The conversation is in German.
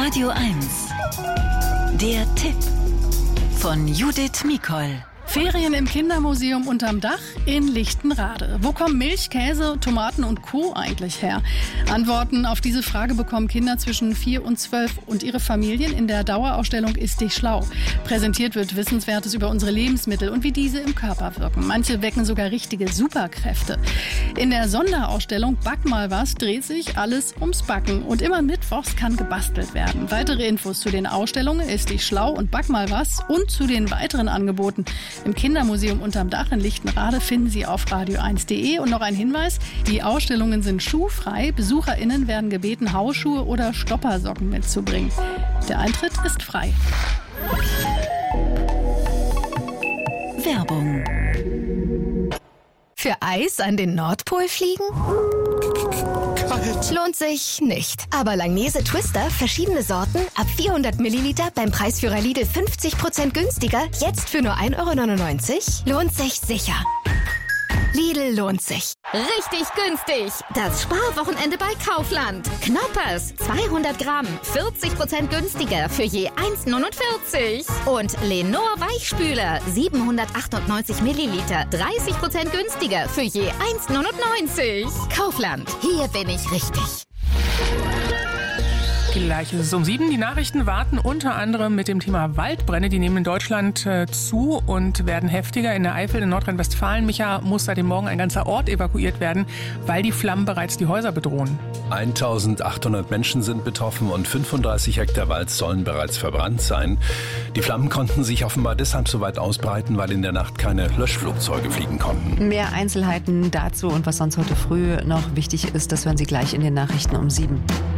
Radio 1. Der Tipp von Judith Mikol. Ferien im Kindermuseum unterm Dach in Lichtenrade. Wo kommen Milch, Käse, Tomaten und Co. eigentlich her? Antworten auf diese Frage bekommen Kinder zwischen 4 und 12 und ihre Familien in der Dauerausstellung Ist dich schlau. Präsentiert wird Wissenswertes über unsere Lebensmittel und wie diese im Körper wirken. Manche wecken sogar richtige Superkräfte. In der Sonderausstellung Back mal was dreht sich alles ums Backen. Und immer mittwochs kann gebastelt werden. Weitere Infos zu den Ausstellungen Ist dich schlau und Back mal was und zu den weiteren Angeboten im Kindermuseum unterm Dach in Lichtenrade finden Sie auf radio1.de. Und noch ein Hinweis, die Ausstellungen sind schuhfrei. BesucherInnen werden gebeten, Hausschuhe oder Stoppersocken mitzubringen. Der Eintritt ist frei. Werbung. Für Eis an den Nordpol fliegen? Lohnt sich nicht. Aber Langnese Twister, verschiedene Sorten, ab 400 Milliliter beim Preisführer Lidl 50% günstiger, jetzt für nur 1,99 €? Lohnt sich sicher. Lidl lohnt sich. Richtig günstig. Das Sparwochenende bei Kaufland. Knoppers, 200 Gramm, 40% günstiger für je 1,49 €. Und Lenor Weichspüler, 798 Milliliter, 30% günstiger für je 1,99 €. Kaufland, hier bin ich richtig. Gleich ist es um 7. Die Nachrichten warten unter anderem mit dem Thema Waldbrände. Die nehmen in Deutschland zu und werden heftiger. In der Eifel in Nordrhein-Westfalen, Micha, muss seit dem Morgen ein ganzer Ort evakuiert werden, weil die Flammen bereits die Häuser bedrohen. 1800 Menschen sind betroffen und 35 Hektar Wald sollen bereits verbrannt sein. Die Flammen konnten sich offenbar deshalb so weit ausbreiten, weil in der Nacht keine Löschflugzeuge fliegen konnten. Mehr Einzelheiten dazu und was sonst heute früh noch wichtig ist, das hören Sie gleich in den Nachrichten um 7.